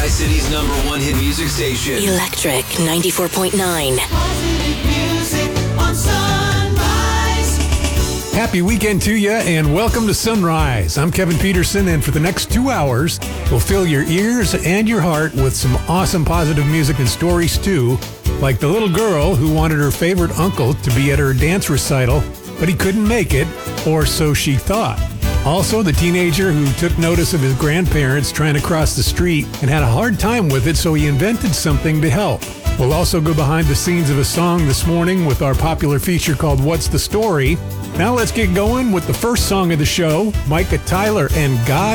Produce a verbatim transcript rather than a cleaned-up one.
Tri-City's number one hit music station. Electric ninety-four point nine. Positive music on Sunrise. Happy weekend to you, and welcome to Sunrise. I'm Kevin Peterson, and for the next two hours, we'll fill your ears and your heart with some awesome positive music and stories too, like the little girl who wanted her favorite uncle to be at her dance recital, but he couldn't make it, or so she thought. Also, the teenager who took notice of his grandparents trying to cross the street and had a hard time with it, so he invented something to help. We'll also go behind the scenes of a song this morning with our popular feature called What's the Story? Now let's get going with the first song of the show, Micah Tyler and God